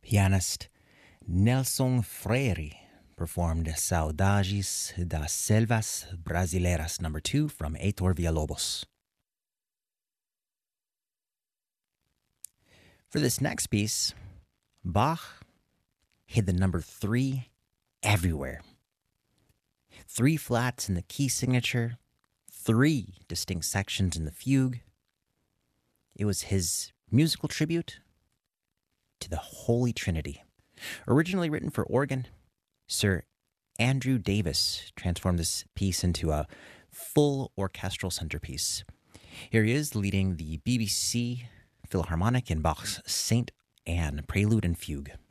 Pianist Nelson Freire performed Saudades das Selvas Brasileiras No. 2 from Heitor Villa-Lobos. For this next piece, Bach hit the number 3 everywhere. 3 flats in the key signature, 3 distinct sections in the fugue. It was his musical tribute to the Holy Trinity. Originally written for organ, Sir Andrew Davis transformed this piece into a full orchestral centerpiece. Here he is leading the BBC Philharmonic in Bach's Saint Anne Prelude and Fugue.